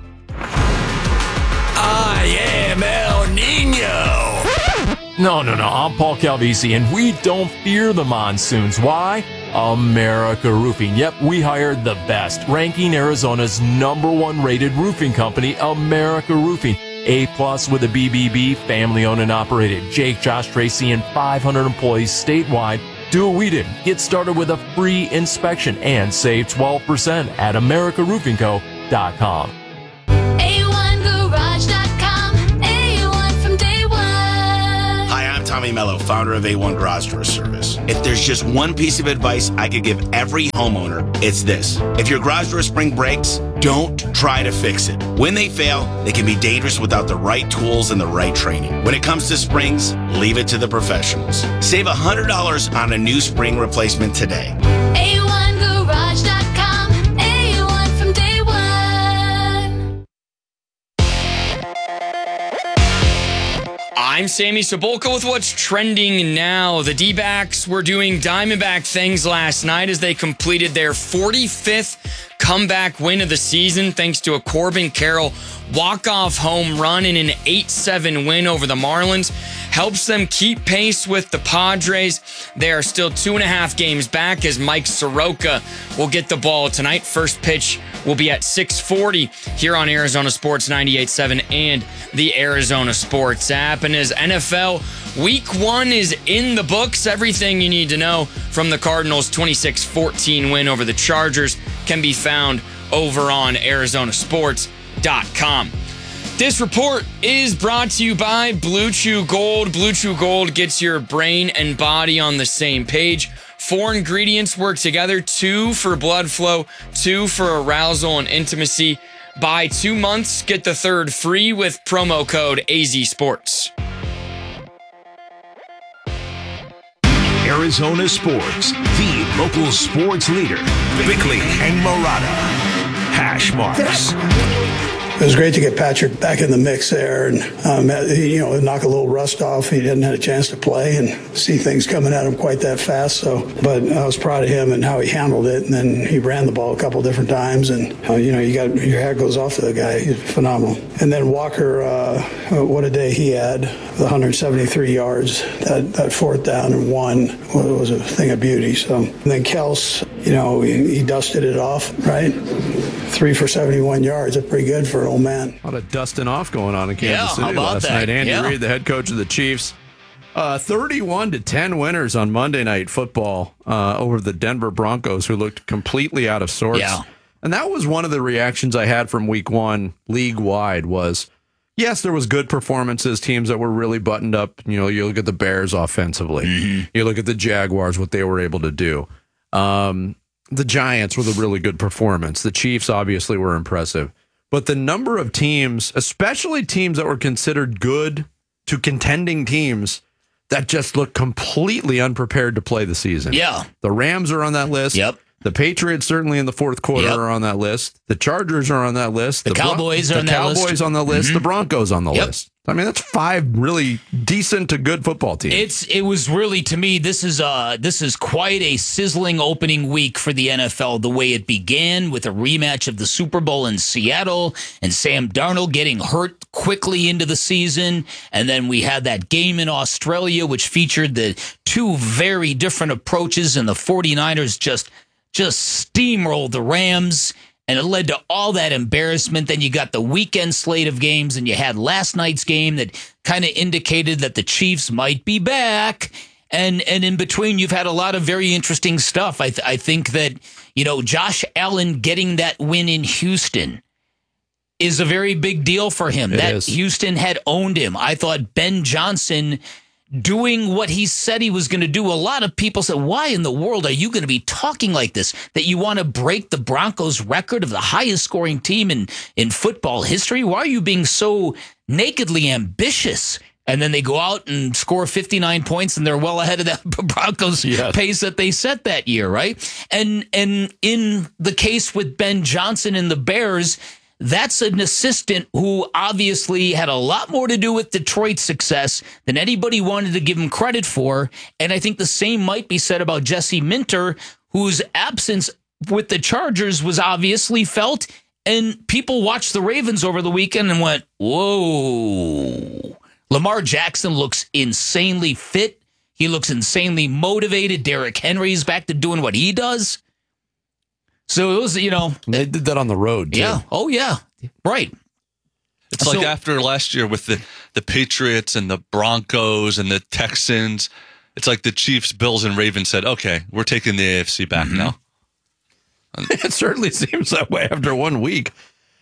I am El Nino. No, no, no. I'm Paul Calvisi, and we don't fear the monsoons. Why? America Roofing. Yep, we hired the best, ranking Arizona's number one rated roofing company, America Roofing. A plus with a B B B, family owned and operated. Jake, Josh, Tracy, and five hundred employees statewide. Do what we did. Get started with a free inspection and save twelve percent at america roofing co dot com. A one garage dot com. A one from day one. Hi, I'm Tommy Mello, founder of A one Garage Door Service. If there's just one piece of advice I could give every homeowner, it's this. If your garage door spring breaks, don't try to fix it. When they fail, they can be dangerous without the right tools and the right training. When it comes to springs, leave it to the professionals. Save one hundred dollars on a new spring replacement today. A one garage dot com. A one from day one. I'm Sammy Cebulka with what's trending now. The D-backs were doing Diamondback things last night as they completed their forty-fifth comeback win of the season thanks to a Corbin Carroll walk-off home run in an eight seven win over the Marlins. Helps them keep pace with the Padres. They are still two and a half games back as Mike Soroka will get the ball tonight. First pitch will be at six forty here on Arizona Sports ninety-eight point seven and the Arizona Sports app. And as N F L Week one is in the books, everything you need to know from the Cardinals' twenty-six fourteen win over the Chargers can be found over on arizona sports dot com. This report is brought to you by Blue Chew Gold. Blue Chew Gold gets your brain and body on the same page. Four ingredients work together, two for blood flow, two for arousal and intimacy. Buy two months, get the third free with promo code A Z Sports. Arizona Sports, the local sports leader. Bickley and Murata. Hash marks. It was great to get Patrick back in the mix there and, um, you know, knock a little rust off. He didn't have a chance to play and see things coming at him quite that fast. So, but I was proud of him and how he handled it. And then he ran the ball a couple different times. And, uh, you know, you got your hat goes off to the guy. He's phenomenal. And then Walker, uh, what a day he had. The one hundred seventy-three yards, that, that fourth down and one was a thing of beauty. So, and then Kels, you know, he, he dusted it off, right? Three for seventy-one yards. That's pretty good for an old man. A lot of dusting off going on in Kansas Yeah, City how about last that? night. Andy Yeah. Reid, the head coach of the Chiefs, uh, thirty-one to ten winners on Monday Night Football uh, over the Denver Broncos, who looked completely out of sorts. Yeah. And that was one of the reactions I had from Week One, league wide. Was yes, there was good performances, teams that were really buttoned up. You know, you look at the Bears offensively, Mm-hmm. you look at the Jaguars, what they were able to do. Um, the Giants with a really good performance. The Chiefs obviously were impressive. But the number of teams, especially teams that were considered good to contending teams, that just look completely unprepared to play the season. Yeah. The Rams are on that list. Yep. The Patriots, certainly in the fourth quarter, Yep. are on that list. The Chargers are on that list. The Bron- Cowboys are the on that Cowboys list. on the list. Mhm. The Broncos on the Yep. list. I mean, that's five really decent to good football teams. It's it was really, to me, this is uh this is quite a sizzling opening week for the N F L. The way it began with a rematch of the Super Bowl in Seattle and Sam Darnold getting hurt quickly into the season, and then we had that game in Australia which featured the two very different approaches, and the 49ers just just steamrolled the Rams. And it led to all that embarrassment. Then you got the weekend slate of games, and you had last night's game that kind of indicated that the Chiefs might be back. And and in between, you've had a lot of very interesting stuff. I th- I think that, you know, Josh Allen getting that win in Houston is a very big deal for him. It that is. Houston had owned him. I thought Ben Johnson doing what he said he was going to do. A lot of people said, why in the world are you going to be talking like this? That you want to break the Broncos record of the highest scoring team in, in football history? Why are you being so nakedly ambitious? And then they go out and score fifty-nine points, and they're well ahead of that Broncos Yes. pace that they set that year, right? And and in the case with Ben Johnson and the Bears, that's an assistant who obviously had a lot more to do with Detroit's success than anybody wanted to give him credit for. And I think the same might be said about Jesse Minter, whose absence with the Chargers was obviously felt. And people watched the Ravens over the weekend and went, whoa. Lamar Jackson looks insanely fit. He looks insanely motivated. Derrick Henry's back to doing what he does. So it was, you know. They did that on the road, too. Yeah. Oh, yeah. Right. It's So- like after last year with the, the Patriots and the Broncos and the Texans. It's like the Chiefs, Bills, and Ravens said, okay, we're taking the A F C back now. It certainly seems that way after one week.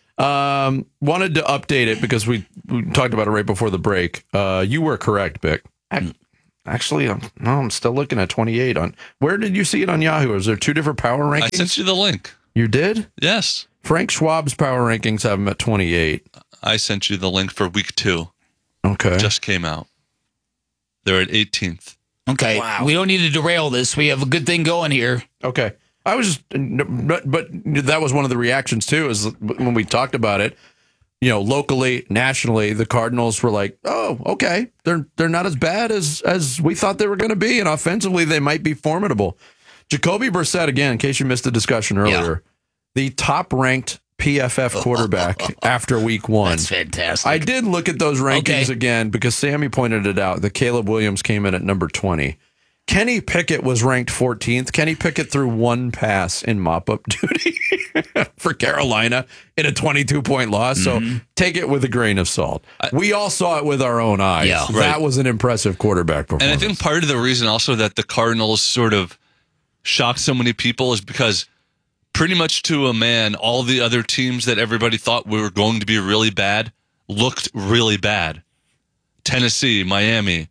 Um, wanted to update it because we, we talked about it right before the break. Uh, you were correct, Bick. I, actually, I'm, no, I'm still looking at twenty-eight. On where did you see it on Yahoo? Is there two different power rankings? I sent you the link. You did? Yes. Frank Schwab's power rankings have him at twenty-eight. I sent you the link for week two. Okay. Just came out. They're at eighteenth. Okay. Wow. We don't need to derail this. We have a good thing going here. Okay. I was just, but, but that was one of the reactions too, is when we talked about it, you know, locally, nationally, the Cardinals were like, oh, okay, they're they're not as bad as as we thought they were going to be, and offensively they might be formidable. Jacoby Brissett, again, in case you missed the discussion earlier, the top ranked P F F quarterback after week one. That's fantastic. I did look at those rankings Okay. again because Sammy pointed it out that Caleb Williams came in at number twenty. Kenny Pickett was ranked fourteenth. Kenny Pickett threw one pass in mop-up duty for Carolina in a twenty-two point loss. Mm-hmm. So take it with a grain of salt. We all saw it with our own eyes. Yeah. That Right. was an impressive quarterback performance. And I think part of the reason also that the Cardinals sort of shocked so many people is because pretty much to a man, all the other teams that everybody thought were going to be really bad looked really bad. Tennessee, Miami,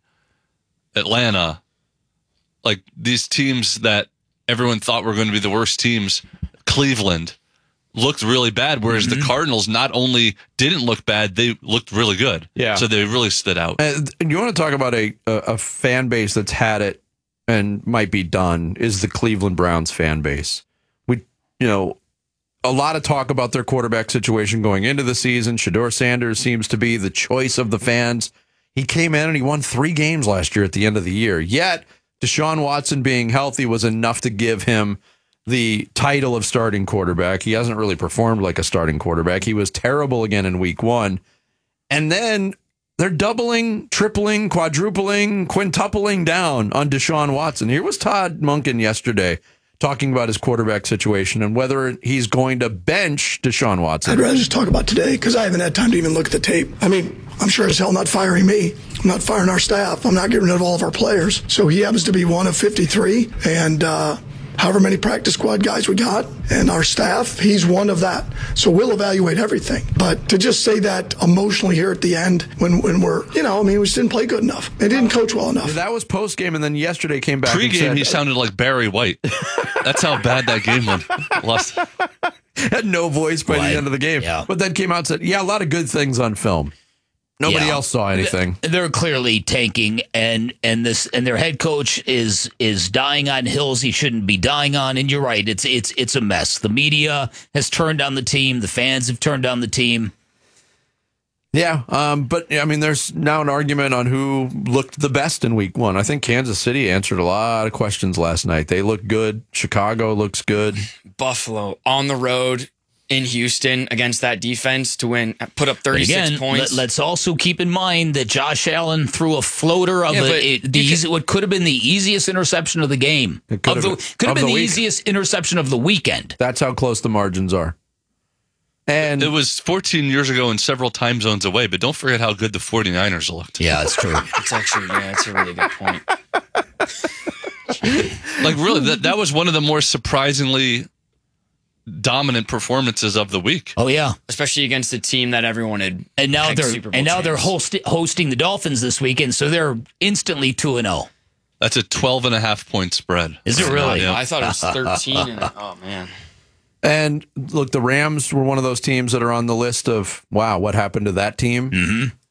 Atlanta, like these teams that everyone thought were going to be the worst teams, Cleveland, looked really bad, whereas Mm-hmm. the Cardinals not only didn't look bad, they looked really good. Yeah. So they really stood out. And you want to talk about a, a, a fan base that's had it and might be done is the Cleveland Browns fan base. We, you know, a lot of talk about their quarterback situation going into the season. Shedeur Sanders seems to be the choice of the fans. He came in and he won three games last year at the end of the year. Yet Deshaun Watson being healthy was enough to give him the title of starting quarterback. He hasn't really performed like a starting quarterback. He was terrible again in week one. And then they're doubling, tripling, quadrupling, quintupling down on Deshaun Watson. Here was Todd Monken yesterday talking about his quarterback situation and whether he's going to bench Deshaun Watson. I'd rather just talk about today because I haven't had time to even look at the tape. I mean, I'm sure as hell not firing me. I'm not firing our staff. I'm not getting rid of all of our players. So he happens to be one of fifty-three, and uh, however many practice squad guys we got, and our staff, he's one of that. So we'll evaluate everything. But to just say that emotionally here at the end, when, when we're, you know, I mean, we just didn't play good enough. They didn't coach well enough. That was post game, and then yesterday came back. and Pre-game, said, he sounded like Barry White. That's how bad that game went. Lost. Had no voice by Right. the end of the game. Yeah. But then came out and said, yeah, a lot of good things on film. Nobody Yeah. else saw anything. They're clearly tanking, and and this and their head coach is is dying on hills he shouldn't be dying on. And you're right, it's it's it's a mess. The media has turned on the team. The fans have turned on the team. Yeah, um, but I mean, there's now an argument on who looked the best in week one. I think Kansas City answered a lot of questions last night. They look good. Chicago looks good. Buffalo on the road in Houston against that defense to win, put up But thirty-six again, points. let, us also keep in mind that Josh Allen threw a floater of Yeah, but a, it, the you easy, what could have been the easiest interception of the game. It could Of have the- been. could have Of been the the week. easiest interception of the weekend. That's how close the margins are. And It was fourteen years ago and several time zones away, but don't forget how good the 49ers looked. Yeah, that's true. It's actually, yeah, it's a really good point. Like, really, that, that was one of the more surprisingly dominant performances of the week. Oh yeah, Especially against a team that everyone had. and now pegged they're Super Bowl and now they're champs. host, hosting the Dolphins this weekend, so they're instantly two and zero. That's a twelve and a half point spread. Is it really? Yeah. I thought it was thirteen. And, oh man. And look, the Rams were one of those teams that are on the list of, wow, what happened to that team? Mm-hmm.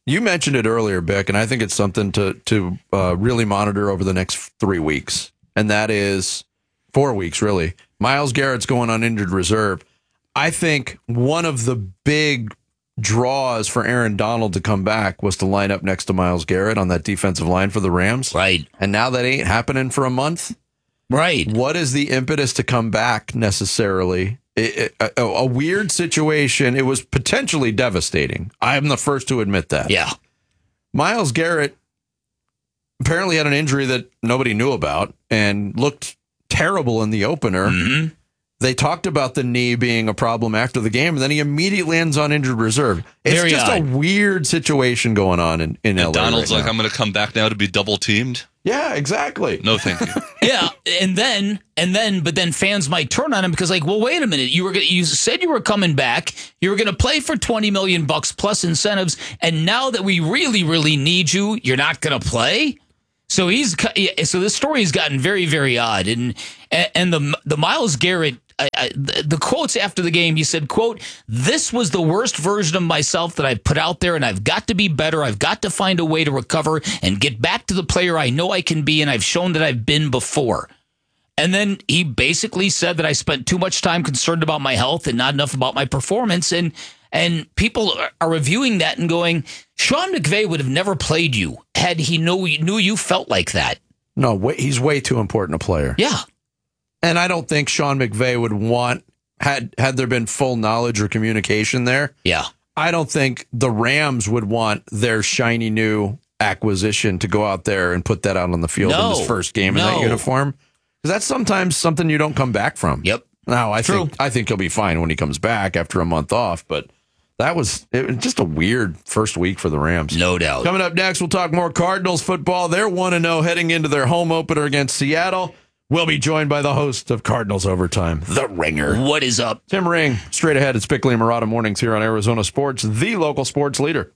You mentioned it earlier, Bick, and I think it's something to to uh, really monitor over the next three weeks, and that is four weeks, really. Myles Garrett's going on injured reserve. I think one of the big draws for Aaron Donald to come back was to line up next to Myles Garrett on that defensive line for the Rams. Right. And now that ain't happening for a month. Right. What is the impetus to come back necessarily? It, it, a, a weird situation. It was potentially devastating. I'm the first to admit that. Yeah. Myles Garrett apparently had an injury that nobody knew about and looked terrible in the opener. Mm-hmm. They talked about the knee being a problem after the game, and then he immediately ends on injured reserve. It's Very just odd. a weird situation going on in, in L A. Donald's right like, now. I'm going to come back now to be double teamed. Yeah, exactly. No, thank you. Yeah, and then and then, but then fans might turn on him because, like, well, wait a minute, you were gonna, you said you were coming back, you were going to play for twenty million bucks plus incentives, and now that we really, really need you, you're not going to play. So he's so this story has gotten very, very odd, and and the the Myles Garrett. I, I, the quotes after the game, he said, quote, "This was the worst version of myself that I put out there, and I've got to be better. I've got to find a way to recover and get back to the player I know I can be, and I've shown that I've been before." And then he basically said that I spent too much time concerned about my health and not enough about my performance. And and people are reviewing that and going, Sean McVay would have never played you had he knew, knew you felt like that. No, wait, he's way too important a player. Yeah. And I don't think Sean McVay would want, had had there been full knowledge or communication there. Yeah. I don't think the Rams would want their shiny new acquisition to go out there and put that out on the field No. in his first game in No. that uniform. Because that's sometimes something you don't come back from. Yep. Now, I True. think I think he'll be fine when he comes back after a month off, but that was, it was just a weird first week for the Rams. No doubt. Coming up next, we'll talk more Cardinals football. They're one and oh heading into their home opener against Seattle. We'll be joined by the host of Cardinals Overtime, The Ringer. What is up? Tim Ring, straight ahead. It's Bickley and Murata Mornings here on Arizona Sports, the local sports leader.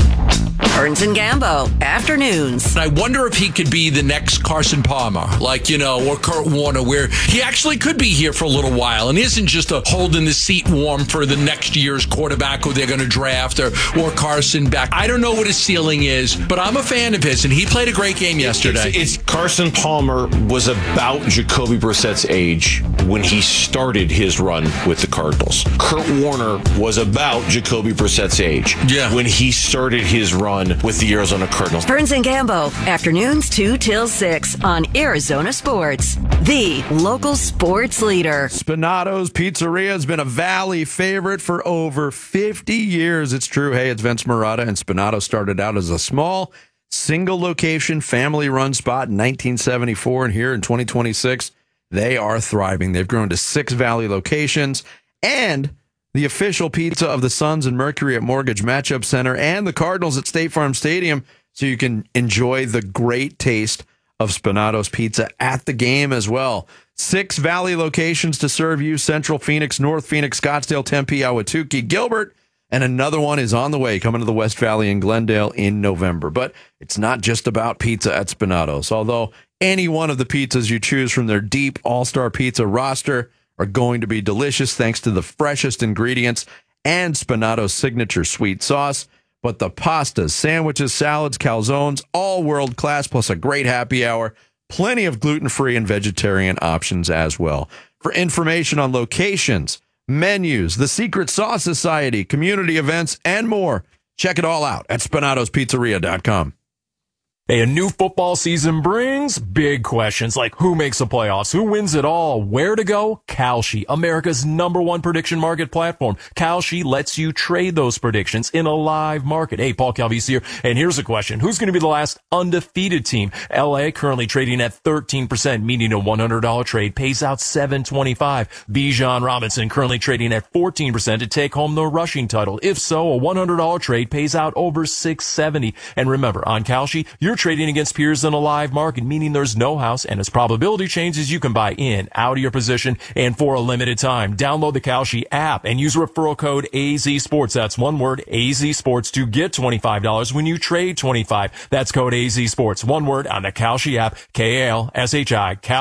Burns and Gambo, afternoons. I wonder if he could be the next Carson Palmer, like, you know, or Kurt Warner, where he actually could be here for a little while and isn't just a holding the seat warm for the next year's quarterback who they're going to draft or, or Carson back. I don't know what his ceiling is, but I'm a fan of his, and he played a great game yesterday. It's, it's Carson Palmer was about Jacoby Brissett's age when he started his run with the Cardinals. Kurt Warner was about Jacoby Brissett's age yeah. when he started his run with the Arizona Cardinals. Burns and Gambo, afternoons two till six on Arizona Sports, the local sports leader. Spinato's Pizzeria has been a Valley favorite for over fifty years. It's true. Hey, it's Vince Murata, and Spinato started out as a small, single-location, family-run spot in nineteen seventy-four, and here in twenty twenty-six, they are thriving. They've grown to six Valley locations, and the official pizza of the Suns and Mercury at Mortgage Matchup Center, and the Cardinals at State Farm Stadium, so you can enjoy the great taste of Spinato's Pizza at the game as well. Six Valley locations to serve you: Central Phoenix, North Phoenix, Scottsdale, Tempe, Ahwatukee, Gilbert, and another one is on the way, coming to the West Valley in Glendale in November. But it's not just about pizza at Spinato's, although any one of the pizzas you choose from their deep all-star pizza roster are going to be delicious thanks to the freshest ingredients and Spinato's signature sweet sauce. But the pastas, sandwiches, salads, calzones, all world-class, plus a great happy hour. Plenty of gluten-free and vegetarian options as well. For information on locations, menus, the Secret Sauce Society, community events, and more, check it all out at spinatos pizzeria dot com. Hey, a new football season brings big questions like who makes the playoffs, who wins it all, where to go? Kalshi, America's number one prediction market platform. Kalshi lets you trade those predictions in a live market. Hey, Paul Calvisi here, and here's a question. Who's going to be the last undefeated team? L A currently trading at thirteen percent, meaning a one hundred dollars trade pays out seven twenty-five. Bijan Robinson currently trading at fourteen percent to take home the rushing title. If so, a one hundred dollars trade pays out over six seventy. And remember, on Kalshi, you're trading against peers in a live market, meaning there's no house, and as probability changes, you can buy in, out of your position, and for a limited time. Download the Kalshi app and use referral code A Z Sports. That's one word, A Z Sports, to get twenty-five dollars when you trade twenty-five dollars. That's code A Z Sports. One word on the Kalshi app, K A L S H I, Kalshi.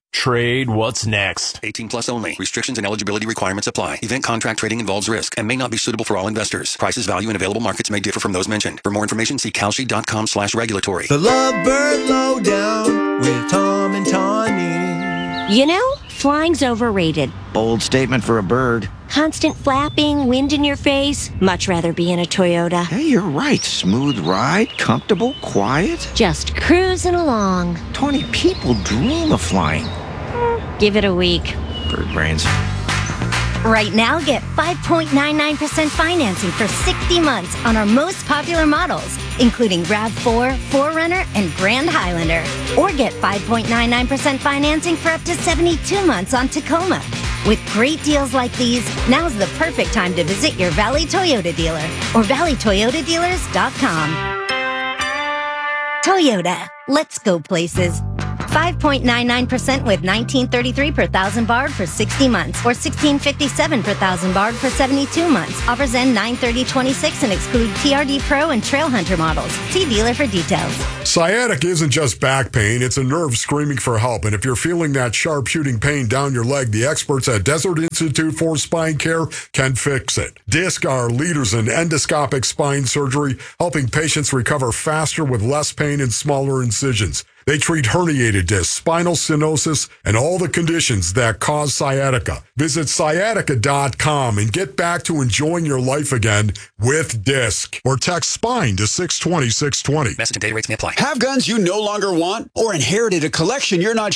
Trade what's next. eighteen plus only. Restrictions and eligibility requirements apply. Event contract trading involves risk and may not be suitable for all investors. Prices, value, and available markets may differ from those mentioned. For more information, see kalshi.com slash regulatory. The Lovebird Lowdown with Tom and Tawny. You know, flying's overrated. Bold statement for a bird. Constant flapping, wind in your face. Much rather be in a Toyota. Hey, you're right. Smooth ride, comfortable, quiet. Just cruising along. Tawny, people dream of flying. Give it a week. Bird brains. Right now, get five point nine nine percent financing for sixty months on our most popular models, including RAV four, four runner, and Grand Highlander. Or get five point nine nine percent financing for up to seventy-two months on Tacoma. With great deals like these, now's the perfect time to visit your Valley Toyota dealer or valley toyota dealers dot com. Toyota, let's go places. five point nine nine percent with nineteen thirty-three per thousand barred for sixty months or sixteen fifty-seven per thousand barred for seventy-two months. Offers end nine thirty twenty-six and exclude T R D Pro and Trail Hunter models. See dealer for details. Sciatica isn't just back pain, it's a nerve screaming for help. And if you're feeling that sharp shooting pain down your leg, the experts at Desert Institute for Spine Care can fix it. Disc are leaders in endoscopic spine surgery, helping patients recover faster with less pain and smaller incisions. They treat herniated discs, spinal stenosis, and all the conditions that cause sciatica. Visit sciatica dot com and get back to enjoying your life again with Disc. Or text SPINE to six twenty, six twenty. Message and data rates may apply. Have guns you no longer want or inherited a collection you're not